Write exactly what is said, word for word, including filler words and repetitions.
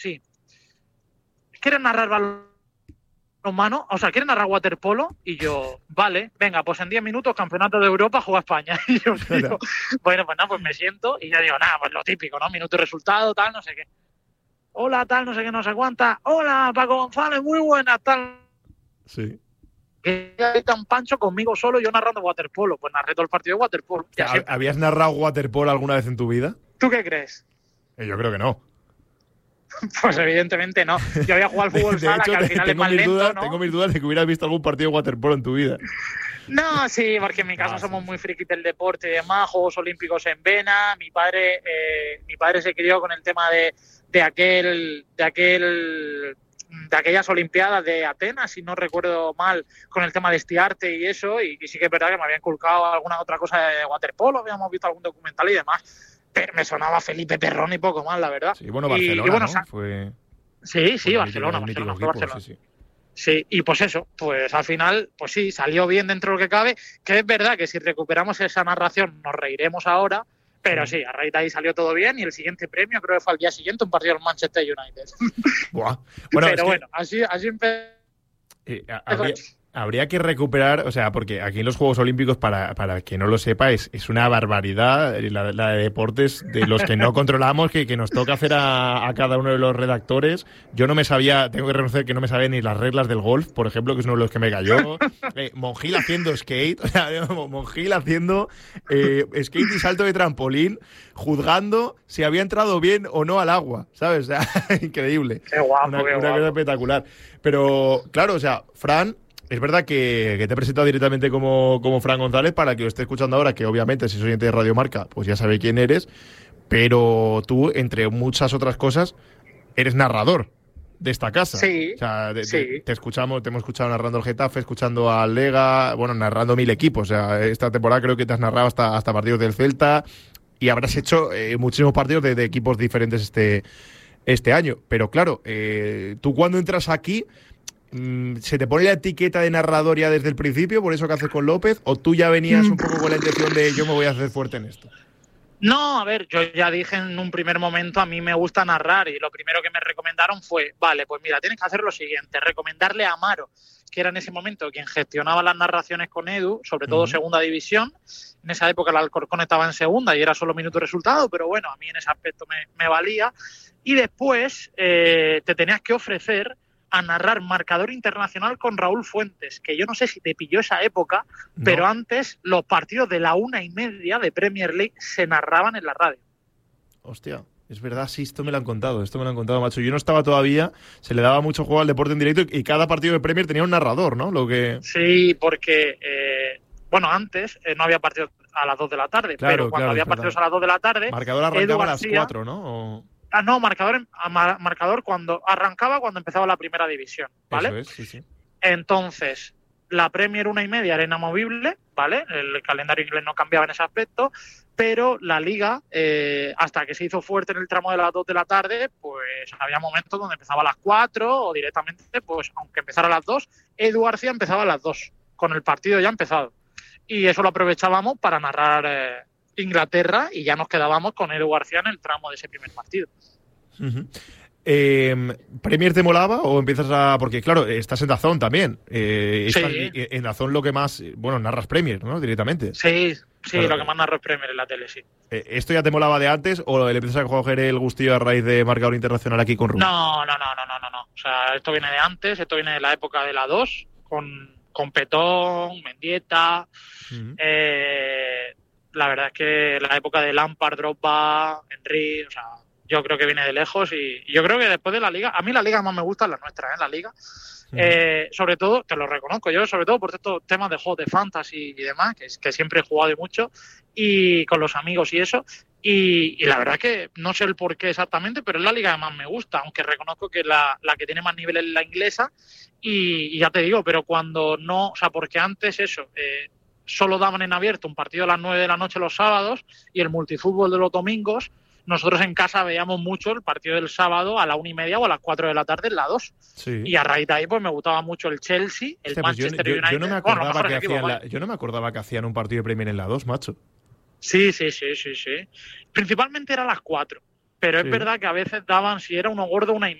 sí. ¿Quieres narrar balonmano? O sea, ¿quieres narrar waterpolo? Y yo, vale, venga, pues en diez minutos campeonato de Europa juega España. Y yo digo, bueno, pues nada, pues me siento y ya digo, nada, pues lo típico, ¿no? Minuto y resultado, tal, no sé qué. Hola, tal, no sé qué, no sé cuánta. Hola, Paco González, muy buena, tal. Sí. Que hay tan pancho conmigo solo, yo narrando waterpolo. Pues narré todo el partido de waterpolo. ¿Habías narrado waterpolo alguna vez en tu vida? ¿Tú qué crees? Eh, yo creo que no. Pues evidentemente no. Yo había jugado al fútbol de sala, hecho, que al final es tengo más mis lento, dudas, ¿no? Tengo mis dudas de que hubieras visto algún partido de waterpolo en tu vida. No, sí, porque en mi casa Ah, somos sí, muy sí. frikis del deporte y demás, Juegos Olímpicos en vena. Mi padre, eh, mi padre se crió con el tema de, de aquel, de aquel, de aquellas Olimpiadas de Atenas, si no recuerdo mal, con el tema de estiarte y eso, y, y sí que es verdad que me había inculcado alguna otra cosa de waterpolo, habíamos visto algún documental y demás. Pero me sonaba Felipe Perrón y poco más, la verdad. Sí, bueno, Y- Barcelona, y bueno, ¿no? sa- Fue, sí, sí, fue Barcelona, un mítico Barcelona, fue equipo, Barcelona. sí, sí. Sí, y pues eso, pues al final, pues sí, salió bien dentro de lo que cabe, que es verdad que si recuperamos esa narración nos reiremos ahora, pero sí, a raíz de ahí salió todo bien y el siguiente premio creo que fue al día siguiente un partido del Manchester United. Buah. Bueno, pero es que, bueno, así, así empezó. eh, habría, habría que recuperar, o sea, porque aquí en los Juegos Olímpicos, para, para el que no lo sepa, es, es una barbaridad la, la de deportes de los que no controlamos, que, que nos toca hacer a, a cada uno de los redactores. Yo no me sabía, tengo que reconocer que no me sabía ni las reglas del golf, por ejemplo, que es uno de los que me cayó. Eh, Monjil haciendo skate, o sea, Monjil haciendo eh, skate y salto de trampolín, juzgando si había entrado bien o no al agua, ¿sabes? O sea, increíble. Qué guapo, una, qué una guapo. cosa espectacular. Pero, claro, o sea, Fran, es verdad que, que te he presentado directamente como, como Fran González para que lo esté escuchando ahora, que obviamente si es oyente de Radio Marca, pues ya sabe quién eres, pero tú, entre muchas otras cosas, eres narrador de esta casa. Sí, O sea, de- sí. de- te escuchamos, te hemos escuchado narrando el Getafe, escuchando al Lega, bueno, narrando mil equipos. O sea, esta temporada creo que te has narrado hasta, hasta partidos del Celta y habrás hecho eh, muchísimos partidos de, de equipos diferentes este, este año. Pero claro, eh, tú cuando entras aquí, mm, ¿se te pone la etiqueta de narrador ya desde el principio, por eso que haces con López? ¿O tú ya venías un poco con la intención de yo me voy a hacer fuerte en esto? No, a ver, yo ya dije en un primer momento, a mí me gusta narrar y lo primero que me recomendaron fue, vale, pues mira, tienes que hacer lo siguiente, recomendarle a Amaro, que era en ese momento quien gestionaba las narraciones con Edu, sobre todo Ujú. segunda división. En esa época el Alcorcón estaba en segunda y era solo minuto y resultado, pero bueno, a mí en ese aspecto me, me valía. Y después eh, te tenías que ofrecer a narrar marcador internacional con Raúl Fuentes, que yo no sé si te pilló esa época, No. pero antes los partidos de la una y media de Premier League se narraban en la radio. Hostia, es verdad, sí, esto me lo han contado, esto me lo han contado, macho. Yo no estaba todavía, se le daba mucho juego al deporte en directo y, y cada partido de Premier tenía un narrador, ¿no? Lo que... Sí, porque, eh, bueno, antes eh, no había partidos a las dos de la tarde, Claro, pero cuando claro, había es verdad. partidos a las dos de la tarde, Marcador Edu arrancaba a las García- cuatro, ¿no? O- Ah, no, marcador, en- a mar- marcador cuando arrancaba cuando empezaba la primera división, ¿vale? Eso es, sí, sí. Entonces, la Premier una y media era inamovible, ¿vale? El calendario inglés no cambiaba en ese aspecto, pero la Liga, eh, hasta que se hizo fuerte en el tramo de las dos de la tarde, pues había momentos donde empezaba a las cuatro o directamente, pues aunque empezara a las dos, Edu García empezaba a las dos, con el partido ya empezado. Y eso lo aprovechábamos para narrar eh, Inglaterra y ya nos quedábamos con Edu García en el tramo de ese primer partido. Ujú. Eh, ¿Premier te molaba o empiezas a...? Porque, claro, estás en DAZN también. Eh, Sí. estás- y- en DAZN lo que más... Bueno, narras Premier, ¿no? Directamente. Sí, sí, Claro. lo que más narro es Premier en la tele, sí. Eh, ¿Esto ya te molaba de antes o le empiezas a coger el gustillo a raíz de marcador internacional aquí con Rubén? No, no, no, no, no, no, no. O sea, esto viene de antes, esto viene de la época de la dos, con, con Petón, Mendieta. Ujú. Eh, la verdad es que la época de Lampard, Drogba, Henry, o sea, yo creo que viene de lejos y, y yo creo que después de la Liga, a mí la Liga más me gusta es la nuestra, ¿eh? La Liga. Eh, sobre todo, te lo reconozco yo, sobre todo por estos temas de juegos de fantasy y demás, que, es- que siempre he jugado y mucho, y con los amigos y eso. Y, y la verdad que no sé el por qué exactamente, pero es la liga que más me gusta, aunque reconozco que la, la que tiene más nivel es la inglesa. Y, y ya te digo, pero cuando no, o sea, porque antes eso, eh, solo daban en abierto un partido a las nueve de la noche los sábados y el multifútbol de los domingos. Nosotros en casa veíamos mucho el partido del sábado a la una y media o a las cuatro de la tarde en la dos. Sí. Y a raíz de ahí pues me gustaba mucho el Chelsea, el Hostia, pues yo, Manchester yo- United. yo no me bueno, los acordaba mejores que equipos, hacían la- vaya. yo no me acordaba que hacían un partido de Premier en la dos, macho. Sí, sí, sí, sí, sí. Principalmente era a las cuatro. pero Sí. es verdad que a veces daban, si era uno gordo, una y